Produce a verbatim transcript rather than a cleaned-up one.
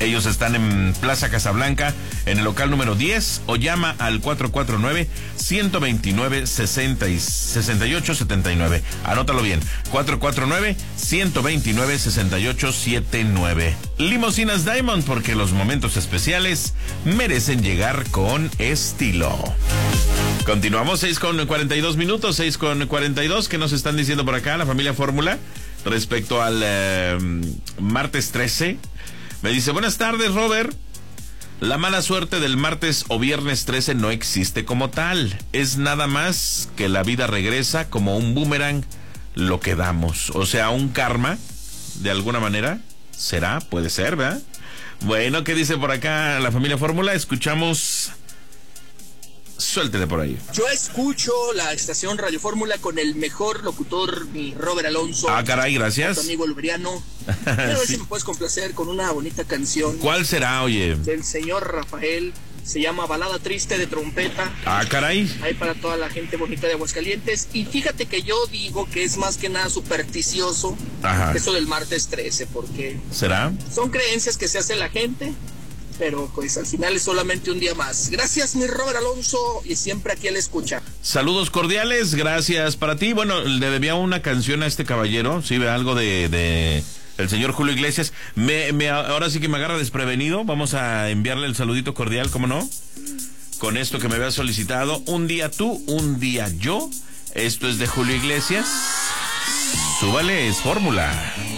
Ellos están en Plaza Casablanca, en el local número diez, o llama al cuatro cuatro nueve, uno dos nueve, seis ocho siete nueve. Anótalo bien, cuatro cuatro nueve, uno dos nueve, seis ocho siete nueve. Limusinas Diamond, porque los momentos especiales merecen llegar con estilo. Continuamos, seis con cuarenta y dos minutos, seis con cuarenta y dos. ¿Qué nos están diciendo por acá la familia Fórmula respecto al eh, martes trece? Me dice, buenas tardes, Robert. La mala suerte del martes o viernes trece no existe como tal. Es nada más que la vida regresa como un boomerang lo que damos. O sea, un karma, de alguna manera. ¿Será? Puede ser, ¿verdad? Bueno, ¿qué dice por acá la familia Fórmula? Escuchamos... Suéltele por ahí. Yo escucho la estación Radio Fórmula con el mejor locutor, mi Robert Alonso. Ah, caray, gracias. Tu amigo Lubriano. Quiero ver sí. si me puedes complacer con una bonita canción. ¿Cuál será, oye? Del señor Rafael. Se llama Balada Triste de Trompeta. Ah, caray. Ahí para toda la gente bonita de Aguascalientes. Y fíjate que yo digo que es más que nada supersticioso. Ajá. Eso del martes trece, porque... ¿Será? Son creencias que se hace la gente, pero pues al final es solamente un día más. Gracias, mi Robert Alonso, y siempre aquí a la escucha. Saludos cordiales, gracias para ti. Bueno, le debía una canción a este caballero, sí, ve algo de, de el señor Julio Iglesias. Me, me, ahora sí que me agarra desprevenido. Vamos a enviarle el saludito cordial, ¿cómo no? Con esto que me había solicitado. Un día tú, un día yo. Esto es de Julio Iglesias. Súbale, es Fórmula.